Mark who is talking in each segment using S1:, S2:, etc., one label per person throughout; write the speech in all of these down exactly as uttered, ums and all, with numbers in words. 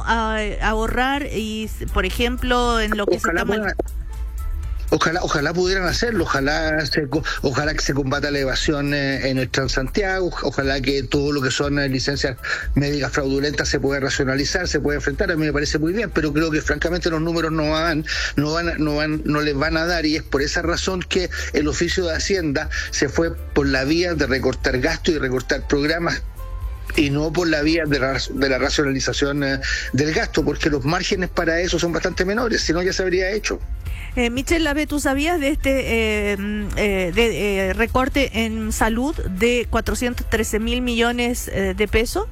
S1: a, a ahorrar y, por ejemplo, en lo que
S2: Ojalá
S1: se está...
S2: puedan- Ojalá, ojalá pudieran hacerlo, ojalá se, co- ojalá que se combata la evasión eh, en el Transantiago, ojalá que todo lo que son eh, licencias médicas fraudulentas se pueda racionalizar, se pueda enfrentar. A mí me parece muy bien, pero creo que francamente los números no van, no van, a- no van, no les van a dar, y es por esa razón que el oficio de Hacienda se fue por la vía de recortar gastos y recortar programas, y no por la vía de la, de la racionalización eh, del gasto, porque los márgenes para eso son bastante menores, si no ya se habría hecho.
S1: Eh, Michelle Lave, ¿tú sabías de este eh, eh, de, eh, recorte en salud de cuatrocientos trece mil millones eh, de pesos?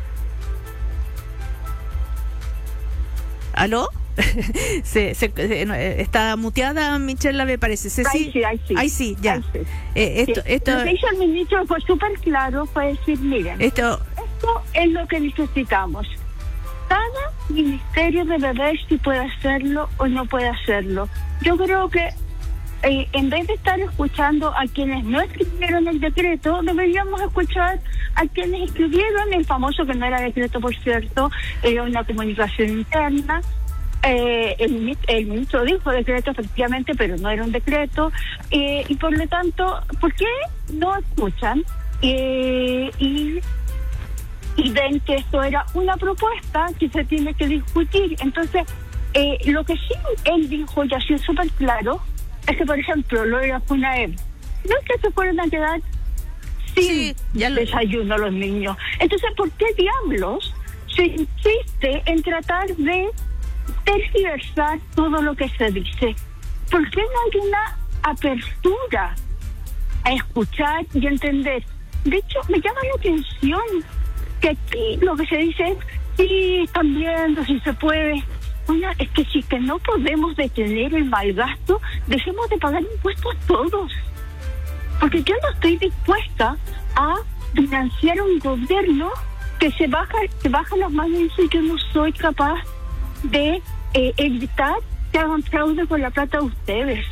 S1: ¿Aló? se, se, se- no, eh, está muteada Michelle Lave, parece. Ceci-
S3: Ahí sí, ahí sí.
S1: Ahí sí, ya.
S3: Ahí sí.
S1: Eh, esto,
S3: Sí.
S1: esto,
S3: Lo que hizo el ministro fue súper claro, fue decir, miren,
S1: esto,
S3: esto es lo que necesitamos. Cada ministerio debe ver si puede hacerlo o no puede hacerlo. Yo creo que eh, en vez de estar escuchando a quienes no escribieron el decreto, deberíamos escuchar a quienes escribieron el famoso, que no era decreto, por cierto, era una comunicación interna. Eh, el, mini- el ministro dijo decreto efectivamente, pero no era un decreto, eh, y por lo tanto, ¿por qué no escuchan eh, y, y ven que esto era una propuesta que se tiene que discutir? Entonces, eh, lo que sí él dijo, y así es súper claro, es que, por ejemplo, lo de la FUNAEB, no es que se fueran a quedar sin
S1: Sí, ya lo-
S3: desayuno los niños. Entonces, ¿por qué diablos se insiste en tratar de tergiversar todo lo que se dice? ¿Por qué no hay una apertura a escuchar y entender? De hecho, me llama la atención que aquí lo que se dice es, sí, están viendo si se puede. Oiga, es que si que no podemos detener el mal gasto, dejemos de pagar impuestos todos. Porque yo no estoy dispuesta a financiar un gobierno que se baja, se baja las manos y dice, yo no soy capaz de eh, evitar que hagan fraude con la plata de ustedes.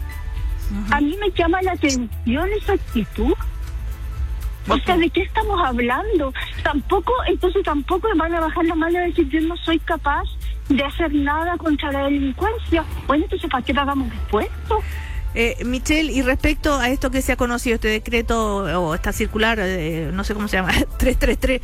S3: A mí me llama la atención esa actitud. O sea, ¿de qué estamos hablando? Tampoco, entonces tampoco me van a bajar la mano y decir, yo no soy capaz de hacer nada contra la delincuencia. Bueno, entonces, ¿para qué pagamos impuestos?
S1: Eh, Michelle, y respecto a esto que se ha conocido, este decreto o esta circular, eh, no sé cómo se llama, trescientos treinta y tres,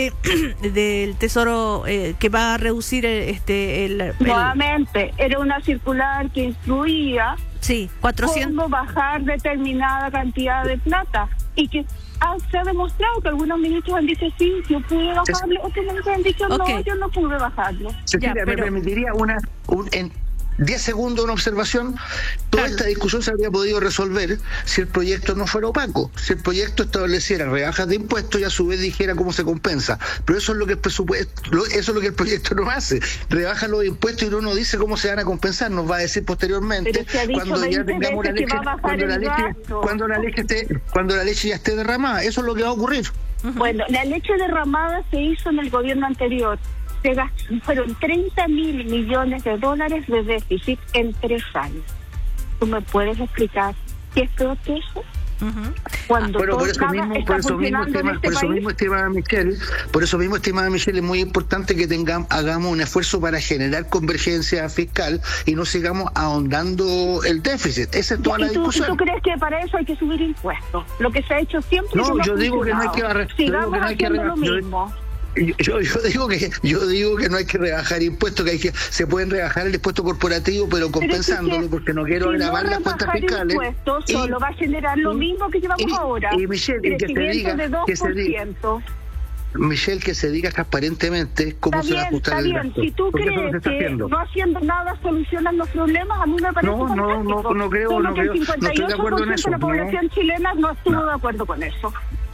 S1: de del Tesoro, eh, que va a reducir eh, este el, el-
S3: Nuevamente, era una circular que instruía
S1: sí, cuatrocientos.
S3: cómo bajar determinada cantidad de plata, y que ah, se ha demostrado que algunos ministros han dicho sí, yo pude bajarlo, otros ministros han dicho
S1: Ok.
S3: no, yo no pude bajarlo.
S2: Cecilia,
S1: Ya,
S2: me
S1: pero-
S2: permitiría una un, en diez segundos una observación. Toda
S1: Claro.
S2: esta discusión se habría podido resolver si el proyecto no fuera opaco, si el proyecto estableciera rebajas de impuestos y a su vez dijera cómo se compensa. Pero eso es lo que el presupuesto, lo- eso es lo que el proyecto no hace. Rebaja los impuestos y no nos dice cómo se van a compensar, nos va a decir posteriormente
S3: Pero se ha dicho
S2: cuando ya
S3: veinte
S2: tengamos la
S3: veces que
S2: leche,
S3: va a bajar
S2: cuando la
S3: el
S2: leche,
S3: gasto.
S2: cuando la leche esté, cuando la leche ya esté derramada. Eso es lo que va a ocurrir.
S3: Bueno, la leche derramada se hizo en el gobierno anterior. Se gastó, fueron treinta mil millones de dólares de déficit en tres años. ¿Tú me puedes explicar qué es peor que eso?
S1: Ujú.
S3: Cuando
S2: Bueno, por
S3: todo
S2: eso
S3: nada
S2: mismo,
S3: está
S2: por eso mismo,
S3: funcionando en
S2: estima-
S3: este
S2: por eso
S3: país.
S2: mismo, estimada Michelle, por eso mismo, estimada Michelle, es muy importante que tengamos, hagamos un esfuerzo para generar convergencia fiscal y no sigamos ahondando el déficit. Esa es toda la
S3: ¿Y tú, y
S2: discusión.
S3: tú crees que para eso hay que subir impuestos? Lo que se ha hecho siempre.
S2: No,
S3: que ha
S2: yo digo que no hay que
S3: funcionado.
S2: barre- yo digo
S3: Sigamos
S2: que no hay que
S3: haciendo lo
S2: re- yo-
S3: mismo.
S2: Yo, yo digo que yo digo que no hay que rebajar impuestos, que hay que se pueden rebajar el impuesto corporativo, pero compensándolo,
S3: Pero es que
S2: porque no quiero
S3: si
S2: agravar
S3: no
S2: las cuentas
S3: rebajar
S2: fiscales.
S3: impuestos,
S2: Y-
S3: solo va a generar lo
S2: y-
S3: mismo que llevamos
S2: y-
S3: ahora.
S2: y Michelle, y que se
S3: Crecimiento
S2: diga-
S3: de dos
S2: que se
S3: por
S2: diga-
S3: ciento.
S2: Michelle, que se diga transparentemente cómo
S3: Está
S2: se va a
S3: bien,
S2: ajustar
S3: está
S2: el
S3: bien.
S2: gasto.
S3: Si tú
S2: porque eso no se
S3: crees
S2: está
S3: que
S2: haciendo.
S3: no haciendo nada solucionan los problemas, a mí me parece
S2: No, no,
S3: fantástico.
S2: no, no creo,
S3: Solo
S2: no
S3: que el
S2: creo, no estoy de
S3: cincuenta y ocho por
S2: acuerdo en
S3: ciento
S2: eso,
S3: de la
S2: no.
S3: población chilena no estuvo de acuerdo con eso.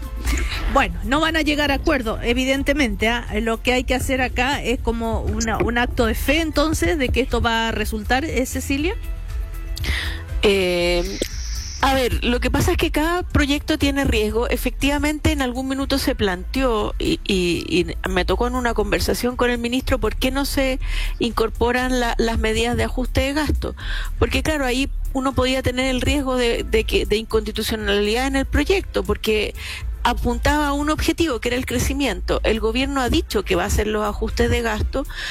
S1: Bueno, no van a llegar a acuerdo, evidentemente. ¿ah? Lo que hay que hacer acá es como una, un acto de fe, entonces, de que esto va a resultar, ¿eh, Cecilia?
S4: Eh, a ver, lo que pasa es que cada proyecto tiene riesgo. Efectivamente, en algún minuto se planteó y, y- y me tocó en una conversación con el ministro por qué no se incorporan la- las medidas de ajuste de gasto. Porque claro, ahí uno podía tener el riesgo de, de que de inconstitucionalidad en el proyecto, porque apuntaba a un objetivo que era el crecimiento. El gobierno ha dicho que va a hacer los ajustes de gasto,